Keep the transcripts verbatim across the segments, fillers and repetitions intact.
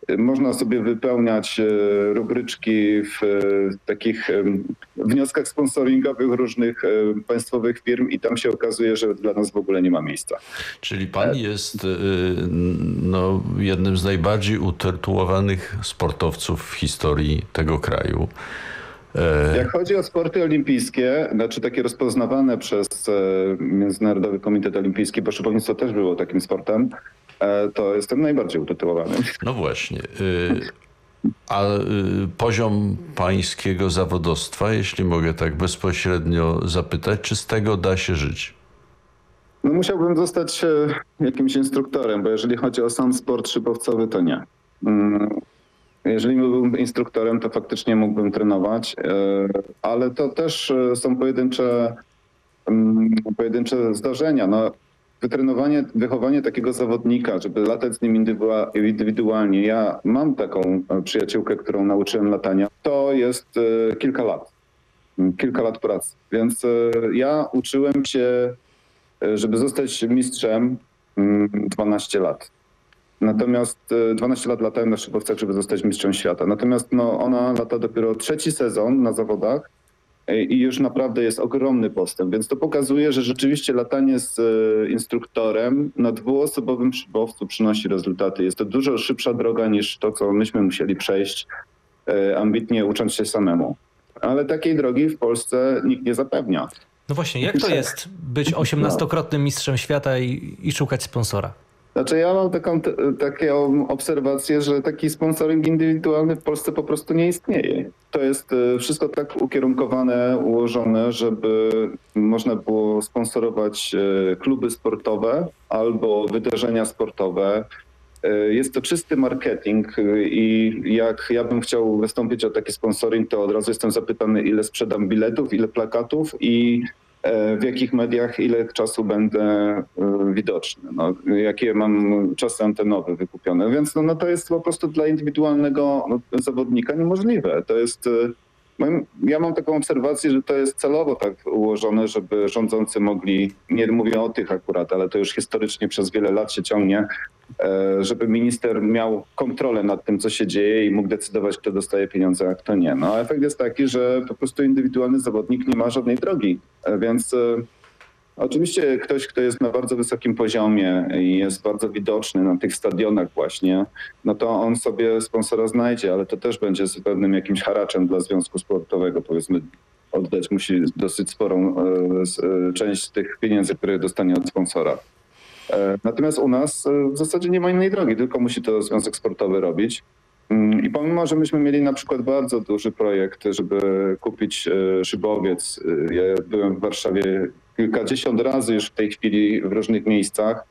Można sobie wypełniać rubryczki w takich wnioskach sponsoringowych różnych państwowych firm i tam się okazuje, że dla nas w ogóle nie ma miejsca. Czyli pan jest no, jednym z najbardziej utytułowanych sportowców w historii tego kraju. Jak chodzi o sporty olimpijskie, znaczy takie rozpoznawane przez Międzynarodowy Komitet Olimpijski, bo szybownictwo też było takim sportem, to jestem najbardziej utytułowany. No właśnie. A poziom pańskiego zawodowstwa, jeśli mogę tak bezpośrednio zapytać, czy z tego da się żyć? No musiałbym zostać jakimś instruktorem, bo jeżeli chodzi o sam sport szybowcowy, to nie. Jeżeli byłbym instruktorem, to faktycznie mógłbym trenować, ale to też są pojedyncze, pojedyncze zdarzenia. No, wytrenowanie, wychowanie takiego zawodnika, żeby latać z nim indywidualnie. Ja mam taką przyjaciółkę, którą nauczyłem latania. To jest kilka lat. Kilka lat pracy. Więc ja uczyłem się, żeby zostać mistrzem, dwanaście lat. Natomiast dwanaście lat latałem na szybowcach, żeby zostać mistrzem świata. Natomiast no, ona lata dopiero trzeci sezon na zawodach i już naprawdę jest ogromny postęp. Więc to pokazuje, że rzeczywiście latanie z instruktorem na dwuosobowym szybowcu przynosi rezultaty. Jest to dużo szybsza droga niż to, co myśmy musieli przejść, ambitnie ucząc się samemu. Ale takiej drogi w Polsce nikt nie zapewnia. No właśnie, jak to jest być osiemnastokrotnym mistrzem świata i, i szukać sponsora? Znaczy ja mam taką, taką obserwację, że taki sponsoring indywidualny w Polsce po prostu nie istnieje. To jest wszystko tak ukierunkowane, ułożone, żeby można było sponsorować kluby sportowe albo wydarzenia sportowe. Jest to czysty marketing i jak ja bym chciał wystąpić o taki sponsoring, to od razu jestem zapytany, ile sprzedam biletów, ile plakatów i w jakich mediach, ile czasu będę widoczny, no, jakie mam czasy antenowe wykupione. Więc no, no to jest po prostu dla indywidualnego zawodnika niemożliwe. To jest, ja mam taką obserwację, że to jest celowo tak ułożone, żeby rządzący mogli, nie mówię o tych akurat, ale to już historycznie przez wiele lat się ciągnie, żeby minister miał kontrolę nad tym, co się dzieje i mógł decydować, kto dostaje pieniądze, a kto nie. No a efekt jest taki, że po prostu indywidualny zawodnik nie ma żadnej drogi. Więc oczywiście ktoś, kto jest na bardzo wysokim poziomie i jest bardzo widoczny na tych stadionach właśnie, no to on sobie sponsora znajdzie, ale to też będzie z pewnym jakimś haraczem dla związku sportowego, powiedzmy. Oddać musi dosyć sporą część tych pieniędzy, które dostanie od sponsora. Natomiast u nas w zasadzie nie ma innej drogi, tylko musi to związek sportowy robić. I pomimo, że myśmy mieli na przykład bardzo duży projekt, żeby kupić szybowiec, ja byłem w Warszawie kilkadziesiąt razy już w tej chwili w różnych miejscach.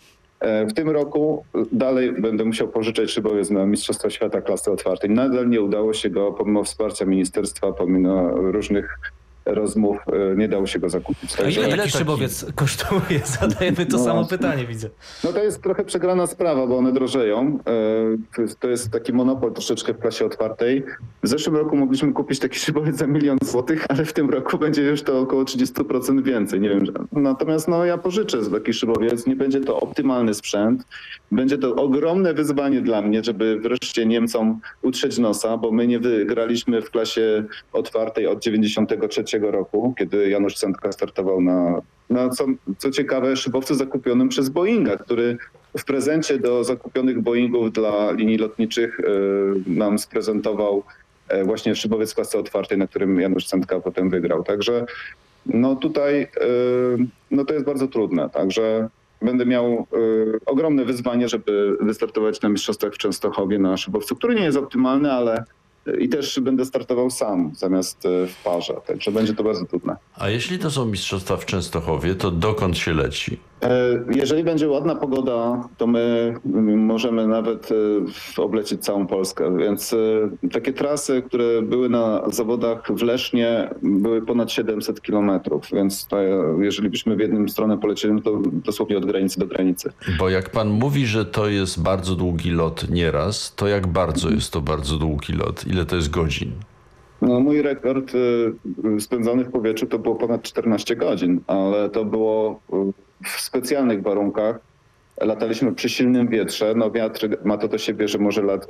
W tym roku dalej będę musiał pożyczać szybowiec na Mistrzostwa Świata klasy otwartej. Nadal nie udało się go, pomimo wsparcia ministerstwa, pomimo różnych rozmów, nie dało się go zakupić. A ile taki szybowiec kosztuje? Zadajemy to no samo właśnie. pytanie, widzę. No to jest trochę przegrana sprawa, bo one drożeją. To jest taki monopol troszeczkę w klasie otwartej. W zeszłym roku mogliśmy kupić taki szybowiec za milion złotych, ale w tym roku będzie już to około trzydzieści procent więcej. Nie wiem. Natomiast no, ja pożyczę taki szybowiec. Nie będzie to optymalny sprzęt. Będzie to ogromne wyzwanie dla mnie, żeby wreszcie Niemcom utrzeć nosa, bo my nie wygraliśmy w klasie otwartej od dziewięćdziesiątego trzeciego roku, kiedy Janusz Sętka startował na, na co, co ciekawe, szybowcu zakupionym przez Boeinga, który w prezencie do zakupionych Boeingów dla linii lotniczych y, nam sprezentował y, właśnie szybowiec klasy otwartej, na którym Janusz Sętka potem wygrał. Także no tutaj y, no to jest bardzo trudne. Także będę miał y, ogromne wyzwanie, żeby wystartować na mistrzostwach w Częstochowie na szybowcu, który nie jest optymalny, ale i też będę startował sam zamiast w parze, także będzie to bardzo trudne. A jeśli to są mistrzostwa w Częstochowie, to dokąd się leci? Jeżeli będzie ładna pogoda, to my możemy nawet oblecieć całą Polskę, więc takie trasy, które były na zawodach w Lesznie, były ponad siedemset kilometrów, więc to, jeżeli byśmy w jedną stronę polecieli, to dosłownie od granicy do granicy. Bo jak pan mówi, że to jest bardzo długi lot nieraz, to jak bardzo jest to bardzo długi lot? Ile to jest godzin? No, mój rekord spędzony w powietrzu to było ponad czternaście godzin, ale to było w specjalnych warunkach. Lataliśmy przy silnym wietrze. No wiatr ma to do siebie, że może lat,